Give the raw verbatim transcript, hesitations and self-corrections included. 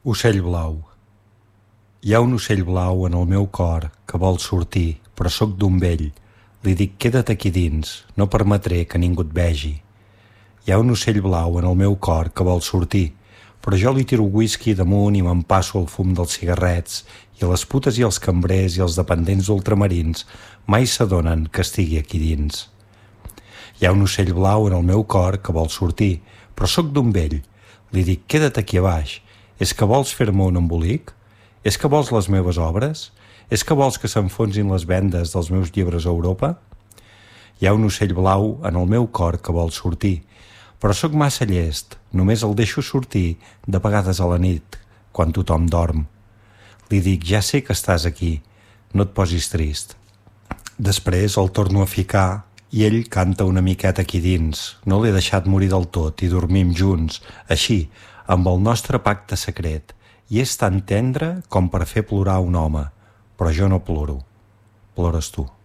Ocell blau. Hi ha un ocell blau en el meu cor que vol sortir, però sóc d'un vell. Li dic, queda't aquí dins, no permetré que ningú et vegi. Hi ha un ocell blau en el meu cor que vol sortir, però jo li tiro whisky damunt i m'empasso el fum dels cigarrets, i les putes i els cambrers i els dependents d'ultramarins mai s'adonen que estigui aquí dins. Hi ha un ocell blau en el meu cor que vol sortir, però sóc d'un vell. Li dic, queda't aquí a baix. És que vols fer-me un embolic? És que vols les meves obres? És que vols que s'enfonsin les vendes dels meus llibres a Europa? Hi ha un ocell blau en el meu cor que vol sortir, però sóc massa llest, només el deixo sortir de vegades a la nit, quan tothom dorm. Li dic, ja sé que estàs aquí, no et posis trist. Després el torno a ficar i ell canta una miqueta aquí dins. No l'he deixat morir del tot i dormim junts, així, amb el nostre pacte secret, i és tan tendre com per fer plorar un home, però jo no ploro. Plores tu.